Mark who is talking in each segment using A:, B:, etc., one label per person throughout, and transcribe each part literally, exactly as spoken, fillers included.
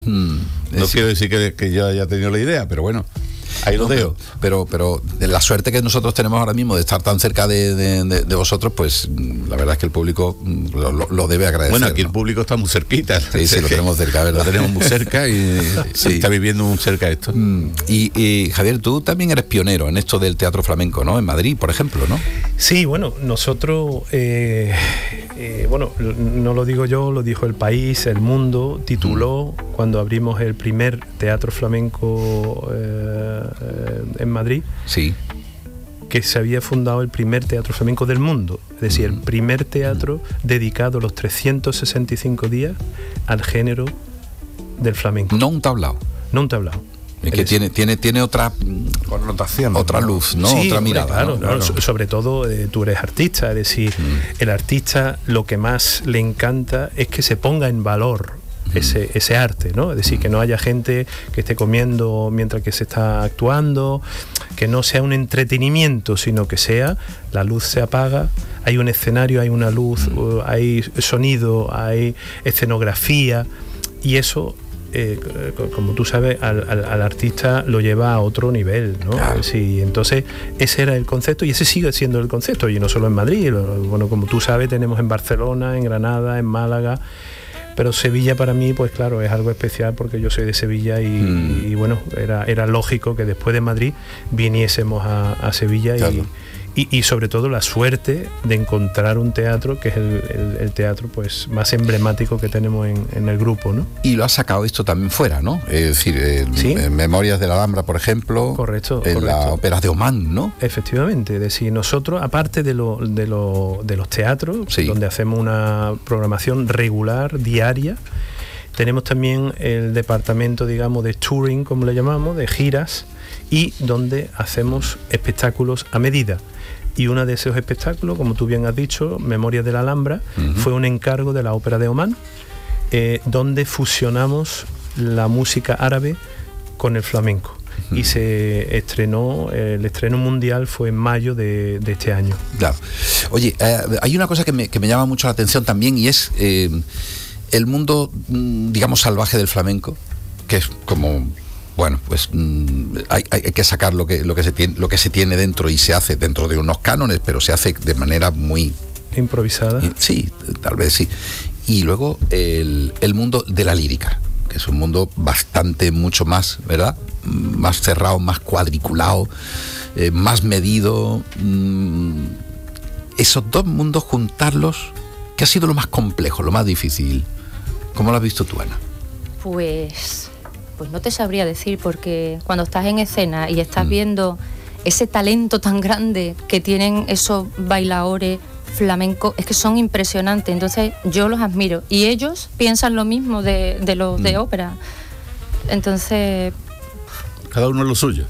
A: Hmm,
B: no
A: es,
B: quiero decir que, que yo haya tenido la idea, pero bueno, ahí lo
A: no,
B: dejo.
A: Pero, pero, pero la suerte que nosotros tenemos ahora mismo de estar tan cerca de, de, de, de vosotros, pues la verdad es que el público lo, lo, lo debe agradecer.
B: Bueno, aquí
A: ¿no?
B: El público está muy cerquita.
A: Sí, sí, lo tenemos cerca, ¿verdad?
B: Lo tenemos muy cerca y sí. Está viviendo muy cerca esto.
A: Mm, y, y Javier, tú también eres pionero en esto del teatro flamenco, ¿no? En Madrid, por ejemplo, ¿no?
C: Sí, bueno, nosotros, eh, eh, bueno, no lo digo yo, lo dijo El País, El Mundo, tituló mm. cuando abrimos el primer teatro flamenco eh, eh, en Madrid,
A: sí,
C: que se había fundado el primer teatro flamenco del mundo, es decir, el primer teatro mm. dedicado los trescientos sesenta y cinco días al género del flamenco.
A: No un tablao.
C: No un tablao.
A: Es que tiene, tiene, tiene otra connotación, otra luz, ¿no?
C: Sí,
A: otra mirada.
C: Claro,
A: ¿no?
C: claro.
A: Claro.
C: Sobre todo eh, tú eres artista, es decir, mm. el artista lo que más le encanta es que se ponga en valor mm. ese, ese arte, ¿no? Es decir, mm. que no haya gente que esté comiendo mientras que se está actuando, que no sea un entretenimiento, sino que sea, la luz se apaga, hay un escenario, hay una luz, mm. hay sonido, hay escenografía, y eso... Eh, como tú sabes, al, al, al artista lo lleva a otro nivel, ¿no? Claro. Sí, entonces ese era el concepto y ese sigue siendo el concepto, y no solo en Madrid, bueno, como tú sabes, tenemos en Barcelona, en Granada, en Málaga, pero Sevilla para mí, pues claro, es algo especial porque yo soy de Sevilla y, mm. y bueno, era, era lógico que después de Madrid viniésemos a, a Sevilla. Claro. y Y, y sobre todo la suerte de encontrar un teatro que es el, el, el teatro pues más emblemático que tenemos en, en el grupo, ¿no?
A: Y lo has sacado esto también fuera, ¿no? Es decir, en, ¿sí? en Memorias de la Alhambra, por ejemplo.
C: Correcto.
A: En
C: correcto.
A: la ópera de Oman, ¿no?
C: Efectivamente, es decir, nosotros, aparte de, lo, de, lo, de los teatros, sí. donde hacemos una programación regular, diaria, tenemos también el departamento, digamos, de touring, como le llamamos, de giras, y donde hacemos espectáculos a medida. Y uno de esos espectáculos, como tú bien has dicho, Memorias de la Alhambra, uh-huh. fue un encargo de la ópera de Oman, eh, donde fusionamos la música árabe con el flamenco. Uh-huh. Y se estrenó, eh, el estreno mundial fue en mayo de, de este año. Claro.
A: Oye, eh, hay una cosa que me, que me llama mucho la atención también, y es eh, el mundo, digamos, salvaje del flamenco, que es como... Bueno, pues mmm, hay, hay que sacar lo que, lo, que se tiene, lo que se tiene dentro y se hace dentro de unos cánones, pero se hace de manera muy...
C: improvisada.
A: Sí, tal vez sí. Y luego el, el mundo de la lírica, que es un mundo bastante, mucho más, ¿verdad? Más cerrado, más cuadriculado, eh, más medido. Mmm, esos dos mundos, juntarlos, ¿qué ha sido lo más complejo, lo más difícil? ¿Cómo lo has visto tú, Ana?
D: Pues... Pues no te sabría decir, porque cuando estás en escena y estás mm. viendo ese talento tan grande que tienen esos bailadores flamencos, es que son impresionantes, entonces yo los admiro y ellos piensan lo mismo de, de los mm. de ópera, entonces...
B: Cada uno es lo suyo.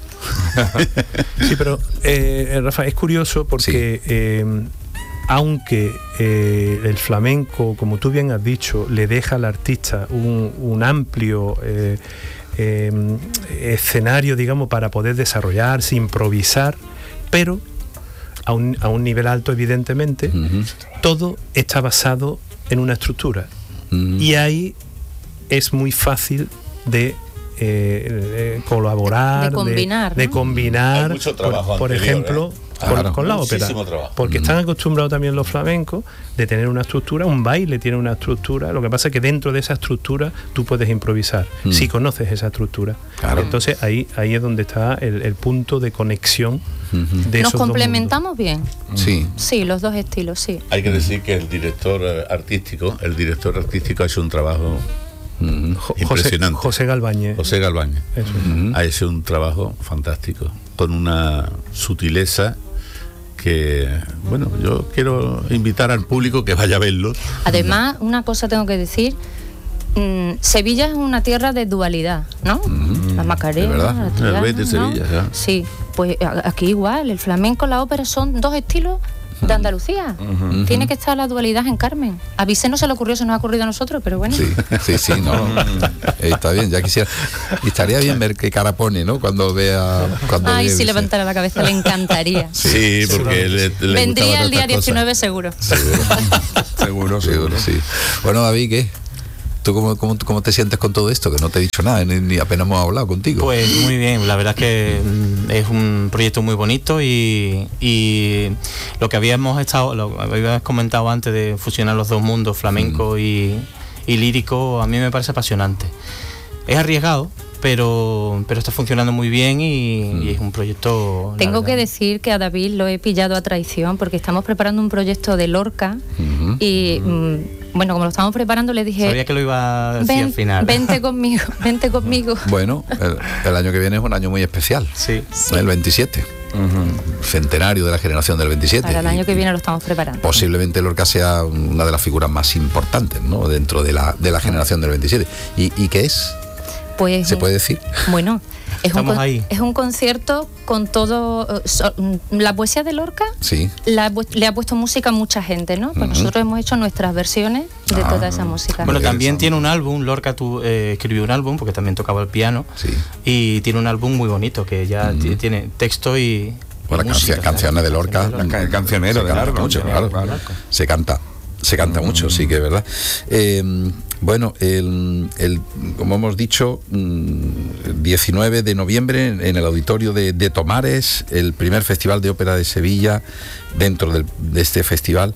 C: Sí, pero eh, Rafa, es curioso porque... Sí. Eh, aunque eh, el flamenco, como tú bien has dicho, le deja al artista un, un amplio eh, eh, escenario, digamos, para poder desarrollarse, improvisar, pero a un, a un nivel alto, evidentemente, uh-huh. todo está basado en una estructura. Uh-huh. Y ahí es muy fácil de... Eh, eh, colaborar,
D: de combinar,
C: de,
D: ¿no?
C: de combinar,
B: Hay mucho trabajo
C: por, por
B: anterior,
C: ejemplo,
B: ¿eh?
C: Con,
A: claro.
C: con la ópera,
B: trabajo.
C: porque
A: mm.
C: están acostumbrados también los flamencos de tener una estructura, un baile tiene una estructura, lo que pasa es que dentro de esa estructura tú puedes improvisar, mm. si conoces esa estructura. Claro. Entonces ahí, ahí es donde está el, el punto de conexión mm-hmm. de esos
D: ¿Nos complementamos bien?
A: Sí.
D: Sí, los dos estilos, sí.
B: Hay que decir que el director artístico, el director artístico ha hecho un trabajo mm, impresionante.
C: José, José Galbañez.
B: José Galbañez.
C: Eso.
B: Mm-hmm. Ha hecho un trabajo fantástico, con una sutileza que, bueno, yo quiero invitar al público que vaya a verlo.
D: Además, una cosa tengo que decir, mmm, Sevilla es una tierra de dualidad, ¿no? Mm, la Macarena, la Triana,
B: el Betis,
D: ¿no?
B: Sevilla, ya.
D: Sí, pues aquí igual, el flamenco, la ópera son dos estilos de Andalucía. Uh-huh. Tiene que estar la dualidad en Carmen. A Vicente no se le ocurrió, se nos ha ocurrido a nosotros, pero bueno.
A: Sí, sí, sí, no. Está bien, ya quisiera. Y estaría bien ver qué cara pone, ¿no? Cuando vea. Cuando
D: Ay,
A: vea,
D: si levantara la cabeza, le encantaría.
B: Sí, porque le, le
D: vendría el día diecinueve seguro.
A: Seguro, seguro, seguro, sí. Bueno, David, ¿qué? ¿Tú cómo, cómo, cómo te sientes con todo esto? Que no te he dicho nada, ni, ni apenas hemos hablado contigo.
E: Pues muy bien, la verdad es que es un proyecto muy bonito y, y lo que habíamos estado, lo que habías comentado antes de fusionar los dos mundos, flamenco mm. y, y lírico, a mí me parece apasionante. Es arriesgado, pero pero está funcionando muy bien y, mm. y es un proyecto...
D: Tengo que decir que a David lo he pillado a traición porque estamos preparando un proyecto de Lorca mm-hmm. y mm, bueno, como lo estamos preparando le dije...
E: Sabía que lo iba a decir
D: ven,
E: al final.
D: Vente conmigo, vente conmigo.
A: Bueno, el, el año que viene es un año muy especial.
E: Sí.
D: sí.
A: El veintisiete. Uh-huh. Centenario de la generación del veintisiete.
D: Para el año que viene lo estamos preparando.
A: Posiblemente Lorca sea una de las figuras más importantes, ¿no? Dentro de la, de la generación del veintisiete. ¿Y, y qué es?
D: Pues,
A: ¿se puede decir?
D: Bueno, es un,
E: ahí.
D: es un concierto con todo... So, la poesía de Lorca
A: sí.
D: la, le ha puesto música a mucha gente, ¿no? Pues uh-huh. nosotros hemos hecho nuestras versiones de ah, toda esa música.
E: Bueno, también tiene un álbum, Lorca tú, eh, escribió un álbum, porque también tocaba el piano,
A: sí.
E: y tiene un álbum muy bonito, que ya uh-huh. tiene texto y...
A: Bueno, música, canción, canciones de Lorca,
F: el cancionero de Largo,
A: mucho, claro, claro. Se canta. Se canta mucho, sí que es verdad. Eh, bueno, el, el, como hemos dicho, diecinueve de noviembre en el auditorio de, de Tomares, el primer Festival de Ópera de Sevilla. Dentro del, de este festival,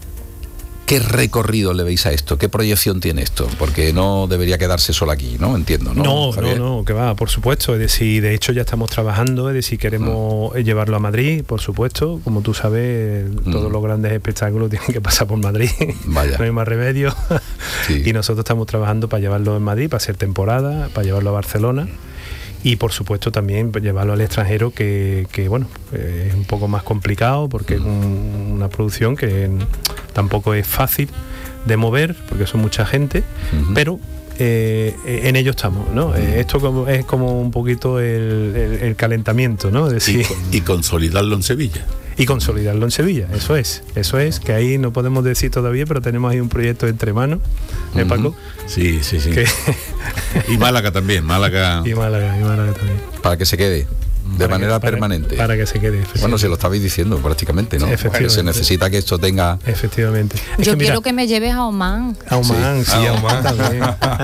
A: ¿qué recorrido le veis a esto? ¿Qué proyección tiene esto? Porque no debería quedarse solo aquí, ¿no? Entiendo, ¿no?
C: No,
A: Javier?
C: no, no, que va, por supuesto. Es decir, de hecho ya estamos trabajando, es decir, queremos mm. llevarlo a Madrid, por supuesto. Como tú sabes, mm. todos los grandes espectáculos tienen que pasar por Madrid.
A: Vaya.
C: No hay más remedio.
A: Sí.
C: Y nosotros estamos trabajando para llevarlo en Madrid, para hacer temporada, para llevarlo a Barcelona. Y por supuesto también llevarlo al extranjero, que, que bueno, es un poco más complicado porque es un, una producción que tampoco es fácil de mover porque son mucha gente, uh-huh. pero eh, en ello estamos, ¿no? Uh-huh. Esto como, es como un poquito el, el, el calentamiento, ¿no? Es decir,
B: y, y consolidarlo en Sevilla.
C: Y consolidarlo en Sevilla, eso es, eso es, que ahí no podemos decir todavía, pero tenemos ahí un proyecto entre manos, ¿eh, uh-huh. Paco?
B: Sí, sí, sí.
C: Que
B: y Málaga también, Málaga.
C: Y Málaga, y Málaga también.
A: Para que se quede. De
C: para
A: manera
C: que, para,
A: permanente.
C: Para que se quede.
A: Bueno, se lo estabais diciendo prácticamente, ¿no?
C: Efectivamente.
A: Se necesita que esto tenga...
C: Efectivamente.
D: Yo
C: es que,
D: quiero
C: mira,
D: que me lleves a Oman.
C: A Oman, sí, sí
A: ah,
C: a Oman también.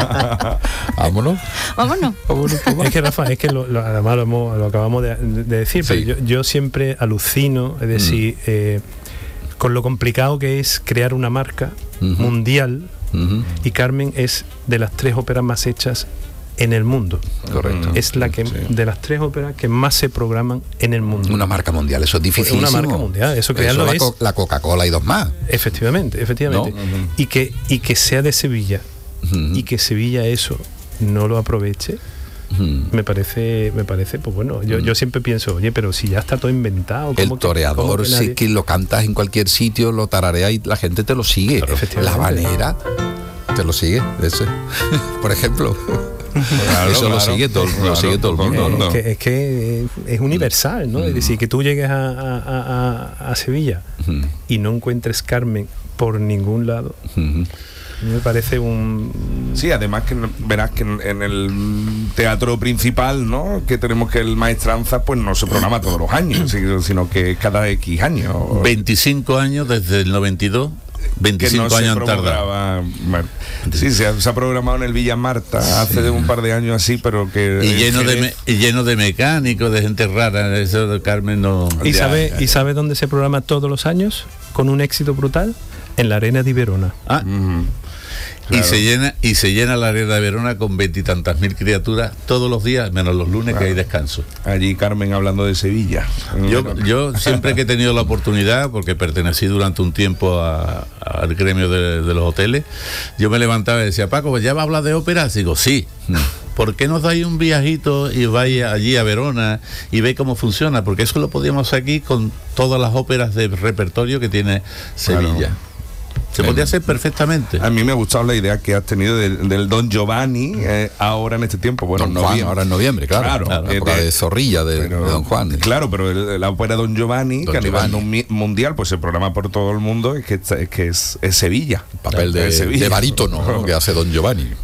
A: Vámonos.
D: Vámonos.
A: Vámonos.
C: Es que, Rafa, es que lo, lo, además lo, hemos, lo acabamos de, de decir,
A: sí.
C: pero yo, yo siempre alucino, es decir, mm. eh, con lo complicado que es crear una marca uh-huh. mundial, uh-huh. y Carmen es de las tres óperas más hechas en el mundo.
A: Correcto.
C: Es la que sí. de las tres óperas que más se programan en el mundo.
A: Una marca mundial, eso es difícil.
C: Una marca mundial, eso crearlo
A: la,
C: es
A: co- la Coca-Cola y dos más.
C: Efectivamente, efectivamente. ¿No? Uh-huh. Y que y que sea de Sevilla uh-huh. y que Sevilla eso no lo aproveche. Uh-huh. Me parece, me parece, pues bueno, yo, uh-huh. yo siempre pienso, oye, pero si ya está todo inventado.
A: El toreador, que, que nadie... si que lo cantas en cualquier sitio, lo tarareas y la gente te lo sigue. Claro, la habanera te lo sigue, ese. Por ejemplo. Claro, eso claro, lo sigue todo, claro, lo sigue todo el mundo, ¿no?
C: Es que, es que es universal, ¿no? Mm. Es decir, que tú llegues a, a, a, a Sevilla mm. y no encuentres Carmen por ningún lado. Mm. Me parece un...
F: Sí, además que verás que en, en el teatro principal, ¿no? Que tenemos que el Maestranza, pues no se programa todos los años, sino que cada X años.
B: veinticinco años desde el noventa y dos. veinticinco no años han tardado.
F: Bueno, sí, se ha, se ha programado en el Villa Marta hace sí. un par de años así, pero que...
B: Y lleno, de me, y lleno de mecánicos, de gente rara, eso de Carmen no...
C: ¿Y sabe, ¿Y sabe dónde se programa todos los años? Con un éxito brutal, en la Arena de Verona.
B: Ah, uh-huh. Claro. Y se llena y se llena la Arena de Verona con veintitantas mil criaturas todos los días, menos los lunes, claro. que hay descanso.
F: Allí Carmen hablando de Sevilla.
B: Yo, yo siempre que he tenido la oportunidad, porque pertenecí durante un tiempo a, a, al gremio de, de los hoteles, yo me levantaba y decía, Paco, ¿ya va a hablar de ópera? Digo, sí. ¿Por qué no dais un viajito y vais allí a Verona y veis cómo funciona? Porque eso lo podíamos hacer aquí con todas las óperas de repertorio que tiene Sevilla. Claro. Se podría hacer perfectamente.
F: A mí me ha gustado la idea que has tenido del, del Don Giovanni eh, ahora en este tiempo. Bueno,
A: Don Juan, ahora en noviembre, claro. Claro, claro la época de, de Zorrilla de, pero, de Don Juan.
F: Claro, pero el, la ópera Don Giovanni, Don que Giovanni. a nivel mundial pues se programa por todo el mundo, es que es, que es, es Sevilla.
A: Papel de,
F: es Sevilla.
A: de barítono, ¿no? Que hace Don Giovanni.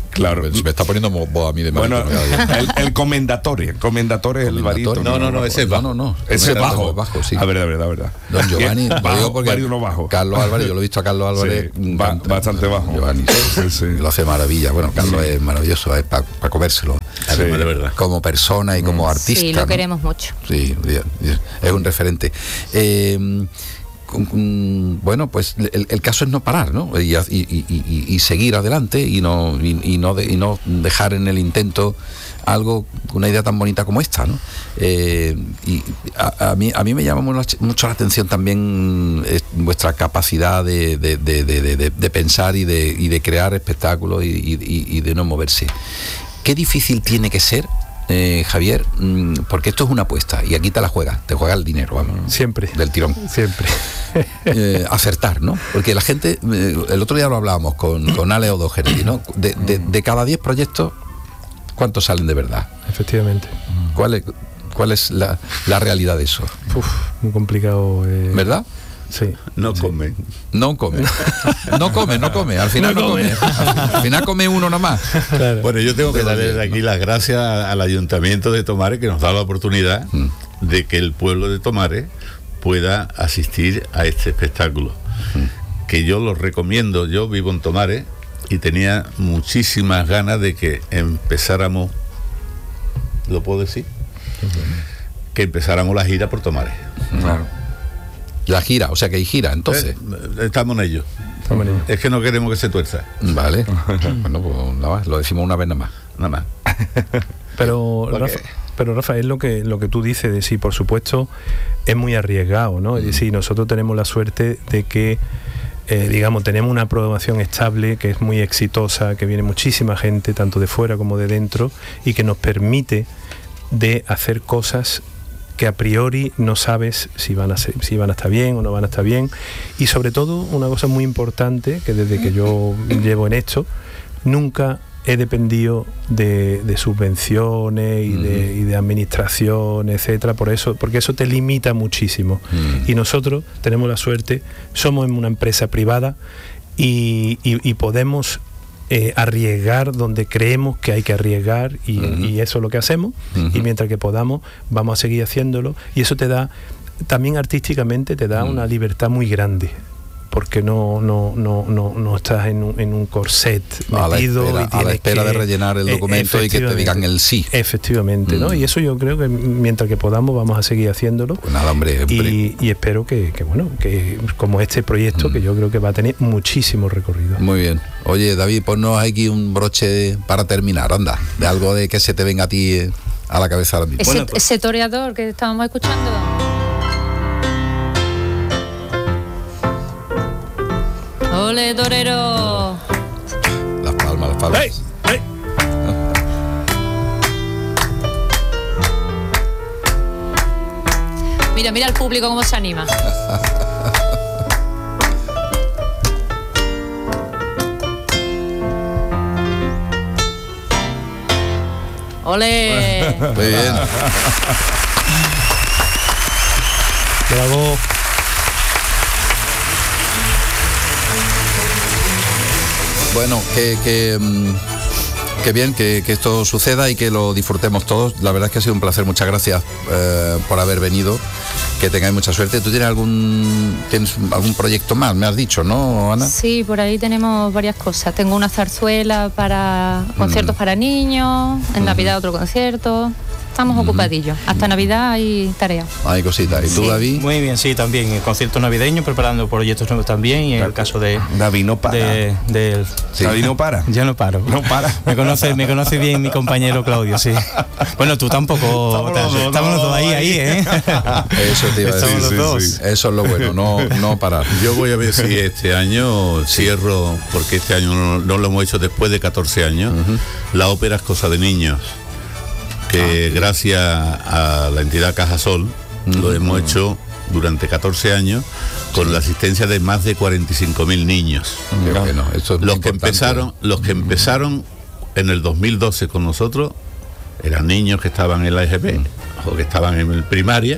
F: Claro.
A: Se me está poniendo voz a mí de
F: Bueno,
A: barítono.
F: el, el comendatore, el comendatore es el barítono.
B: No, no, no, ese es
A: No,
B: bajo.
A: no, no.
F: Ese es bajo.
A: bajo, sí.
F: A ver, a ver, a ver.
A: Don Giovanni, lo
F: bajo,
A: digo porque
F: barítono bajo.
A: Carlos Álvarez, yo lo he visto a Carlos Álvarez
F: Sí, ba-
A: canta-
F: bastante bajo.
A: Giovanni,
F: Sí, sí.
A: lo hace maravilla. Bueno, Carlos es maravilloso, es para comérselo.
F: Sí.
B: De verdad.
A: Como persona y como artista.
D: Sí, lo
A: ¿no?
D: queremos mucho.
A: Sí, es un referente. Eh, con- con- bueno, pues el, el caso es no parar, ¿no? Y, y- y- y- y seguir adelante y no, y, y no de- y no dejar en el intento algo, una idea tan bonita como esta, ¿no? Eh, y a, a mí, a mí me llama mucho, mucho la atención también eh, vuestra capacidad de, de- de- de- de- de- de pensar y de, y de crear espectáculos y, y- y de no moverse. Qué difícil tiene que ser, eh, Javier, mm, porque esto es una apuesta y aquí te la juegas, te juega el dinero, vamos,
C: Siempre.
A: del tirón.
C: Siempre.
A: Eh, acertar, ¿no? Porque la gente, eh, el otro día lo hablábamos con, con Ale O'Doherty, ¿no? De, de- de cada diez proyectos, ¿cuántos salen de verdad?
C: Efectivamente.
A: ¿Cuál es, cuál es la, la realidad de eso?
C: Uf, muy complicado. eh,
A: ¿Verdad?
C: Sí.
B: No comen.
A: No come. No come, no come. Al final no,
C: No
A: come.
C: come.
A: Al final come uno nomás.
C: Claro.
B: Bueno, yo tengo que
A: De los
B: darle
A: diez,
B: desde
A: ¿no?
B: aquí las gracias al Ayuntamiento de Tomares, que nos da la oportunidad
A: Mm.
B: de que el pueblo de Tomares pueda asistir a este espectáculo.
A: Mm.
B: Que yo lo recomiendo. Yo vivo en Tomares y tenía muchísimas ganas de que empezáramos, ¿lo puedo decir? Que empezáramos la gira por Tomares.
F: Claro.
A: La gira, o sea que hay gira, entonces.
B: Eh, Estamos en ello.
C: Estamos en ello.
B: Es que no queremos que se tuerza,
A: Vale. Bueno, pues nada más, lo decimos una vez nada más.
B: nada más.
C: Pero
B: Porque-
C: Rafa, pero Rafa, es lo que lo que tú dices de sí, por supuesto, es muy arriesgado, ¿no? Es decir, nosotros tenemos la suerte de que eh, digamos, tenemos una programación estable que es muy exitosa, que viene muchísima gente, tanto de fuera como de dentro, y que nos permite de hacer cosas que a priori no sabes si van a ser, si van a estar bien o no van a estar bien. Y sobre todo, una cosa muy importante, que desde que yo llevo en esto, nunca he dependido de, de subvenciones y, de, y de administración, etcétera, por eso, porque eso te limita muchísimo.
A: Mm.
C: Y nosotros tenemos la suerte, somos una empresa privada y, y- y podemos eh, arriesgar donde creemos que hay que arriesgar y,
A: Ujú.
C: y eso es lo que hacemos.
A: Ujú.
C: Y mientras que podamos, vamos a seguir haciéndolo, y eso te da, también artísticamente te da
A: Mm.
C: una libertad muy grande, porque no no no no, no estás en un, en un corset
A: A la
C: metido
A: espera,
C: y
A: a la
C: tienes
A: espera
C: que-
A: de rellenar el
C: eh,
A: documento y que te digan el sí.
C: efectivamente, ¿no?
A: Mm.
C: Y eso yo creo que mientras que podamos vamos a seguir haciéndolo.
A: Pues nada, hombre, hombre.
C: Y, y espero que, que, bueno, que como este proyecto,
A: Mm.
C: que yo creo que va a tener muchísimo recorrido.
A: Muy bien. Oye, David, ponnos aquí un broche para terminar, anda, de algo de que se te venga a ti eh, a la cabeza ahora mismo.
D: Ese,
E: Bueno, pues-
D: ese toreador que estábamos escuchando. ¡Ole, torero!
A: Las palmas, las palmas.
C: ¡Ey! ¡Ey!
D: Mira, mira al público cómo se anima. ¡Ole!
A: Muy bien.
C: Bravo.
A: Bueno, que, que, mm, que bien que, que esto suceda y que lo disfrutemos todos. La verdad es que ha sido un placer. Muchas gracias eh, por haber venido. Que tengáis mucha suerte. ¿Tú tienes algún tienes algún proyecto más? Me has dicho, ¿no, Ana?
D: Sí, por ahí tenemos varias cosas. Tengo una zarzuela para conciertos para niños, en Navidad otro concierto. Estamos ocupadillos. Hasta Navidad hay tarea.
A: Hay cositas. ¿Y tú,
D: Sí.
A: David?
E: Muy bien, sí, también el concierto navideño, preparando proyectos nuevos también, y en el caso de,
F: David no para.
E: de, del-
A: Sí.
F: David no para.
E: ya no paro.
F: No para.
E: Me conoce, me conoce bien mi compañero Claudio, sí. Bueno, tú tampoco.
F: Estamos los dos,
E: Estamos los dos ahí, ahí, ¿eh?
A: Eso te iba a
E: Estamos
A: decir.
E: los
F: sí,
E: dos.
F: sí.
A: Eso es lo bueno, no, no parar.
B: Yo voy a ver si este año cierro, porque este año no, no lo hemos hecho después de catorce años. La ópera es cosa de niños, que gracias a la entidad Cajasol lo hemos hecho durante catorce años con la asistencia de más de cuarenta y cinco mil niños.
A: Qué bueno, eso es muy
B: Los que
A: importante.
B: empezaron, los que empezaron en el dos mil doce con nosotros eran niños que estaban en la E G P o que estaban en el primaria,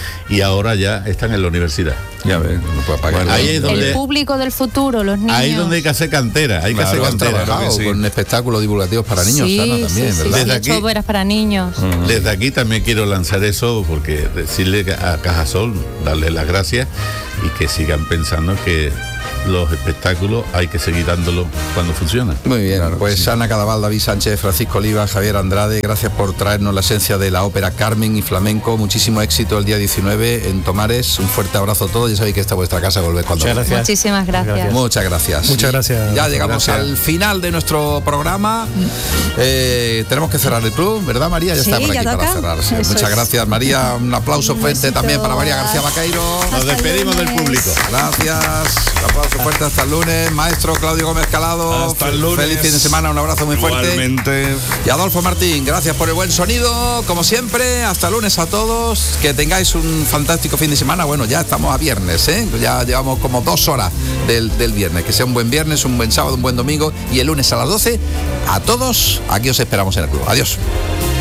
B: y ahora ya están en la universidad.
F: Ya ves, no puede pagar.
B: Ahí es donde-
D: El público del futuro, los niños.
B: Ahí es donde hay que hacer cantera, hay
F: Claro,
B: que hacer
F: han
B: cantera.
F: trabajado.
A: Trabajado
F: que sí.
A: con espectáculos divulgativos para niños,
D: sí,
A: Ana, también,
D: sí, sí,
A: ¿verdad?
B: Desde
D: sí,
B: aquí-
D: hecho veras para niños.
B: Desde aquí también quiero lanzar eso, porque decirle a Cajasol, darle las gracias y que sigan pensando que los espectáculos hay que seguir dándolos cuando funcionan.
A: Muy bien,
F: Claro,
A: pues
F: sí.
A: Ana Cadaval, David Sánchez, Francisco Oliva, Javier Andrade, gracias por traernos la esencia de la ópera Carmen y flamenco. Muchísimo éxito el día diecinueve en Tomares. Un fuerte abrazo a todos. Ya sabéis que esta es vuestra casa, volver cuando
E: Muchas
A: queráis.
E: gracias.
D: Muchísimas gracias.
A: Muchas gracias.
C: Muchas gracias.
A: Ya llegamos
B: Gracias.
A: al final de nuestro programa. Eh, tenemos que cerrar el club, ¿verdad, María? Ya
G: Sí,
A: está por
G: ya
A: aquí para
G: toca.
A: cerrar. Sí,
G: Eso
A: muchas
G: es.
A: gracias, María. Un aplauso
G: Un
A: fuerte
G: besito.
A: también para María García Vaqueiro.
B: Nos despedimos del público.
A: Gracias. Un aplauso fuerte hasta el lunes. Maestro Claudio Gómez Calado.
F: Hasta el lunes.
A: Feliz fin de semana. Un abrazo muy fuerte.
F: Igualmente.
A: Y Adolfo Martín, gracias por el buen sonido, como siempre. Hasta el lunes a todos. Que tengáis un fantástico fin de semana. Bueno, ya estamos a viernes, ¿eh? Ya llevamos como dos horas del, del viernes. Que sea un buen viernes, un buen sábado, un buen domingo. Y el lunes a las doce, a todos, aquí os esperamos en el club. Adiós.